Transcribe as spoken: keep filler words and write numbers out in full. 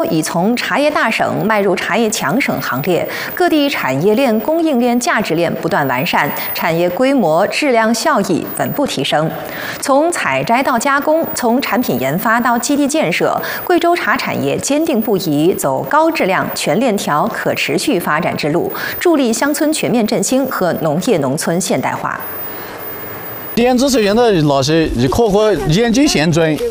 已从茶叶大省迈入茶叶强省行列，各地产业链、供应链、价值链不断完善，产业规模、质量效益稳步提升。从采摘到加工，从产品研发到基地建设，贵州茶产业坚定不移走高质量、全链条、可持续发展之路，助力乡村全面振兴和农业农村现代化。 电子是现在那些一颗颗眼睛现准。